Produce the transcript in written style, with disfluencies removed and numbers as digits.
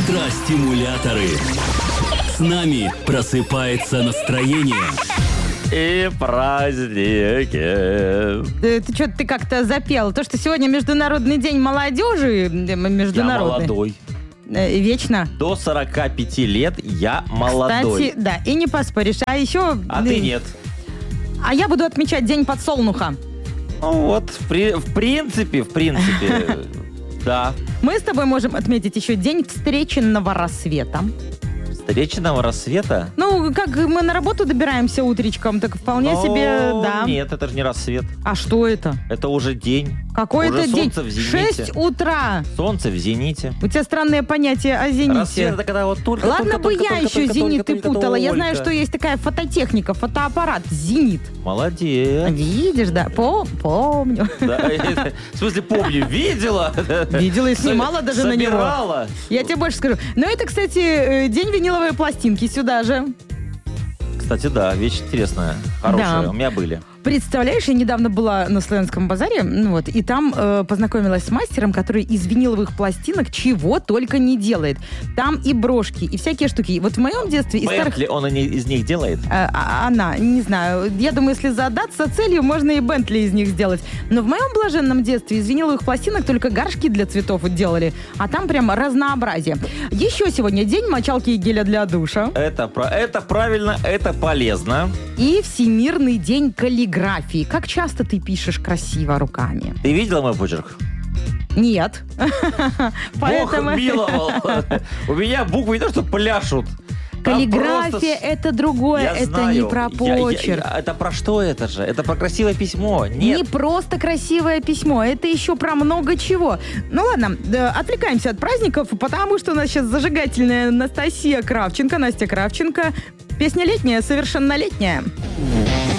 Утро-стимуляторы. С нами просыпается настроение. И праздники. Ты как-то запел. То, что сегодня Международный день молодежи. Я Международный. молодой. Вечно. До 45 лет я молодой. Кстати, да, и не поспоришь. А еще... А ты нет. А я буду отмечать День подсолнуха. Ну вот, в принципе, да. Мы с тобой можем отметить еще День встреченного рассвета. Встреченного рассвета? Ну, как мы на работу добираемся утречком, так вполне себе, да. Нет, это же не рассвет. А что это? Это уже день. Какой уже это день? солнце в зените. 6 утра. Солнце в зените. У тебя странное понятие о зените. Рассвет это когда вот только... Ладно бы я еще зенит и путала. Я только. знаю, что есть такая фототехника, фотоаппарат «Зенит». Молодец. Видишь, да? Помню. Да, в смысле, помню, видела. Видела и снимала даже на него. Собирала. Я тебе больше скажу. Но это, кстати, день виниловой пластинки сюда же. Кстати, да, вещь интересная. Хорошая, Да. у меня были. Представляешь, я недавно была на Славянском базаре, и там познакомилась с мастером, который из виниловых пластинок чего только не делает. Там и брошки, и всякие штуки. Вот в моем детстве из старых... Бентли он из них делает? Она, не знаю. Я думаю, если задаться целью, можно и Бентли из них сделать. Но в моем блаженном детстве из виниловых пластинок только горшки для цветов делали. А там прям разнообразие. Еще сегодня день мочалки и геля для душа. Это правильно, это полезно. И Всемирный день каллиграфии. Как часто ты пишешь красиво руками? Ты видела мой почерк? Нет. Бог миловал. У меня буквы не то, что пляшут. Каллиграфия — это другое, Я это знаю. не про почерк. Это про что это же? Это про красивое письмо. Не Нет. просто красивое письмо, это еще про много чего. Ну ладно, отвлекаемся от праздников, потому что у нас сейчас зажигательная Настя Кравченко. Песня летняя, совершеннолетняя.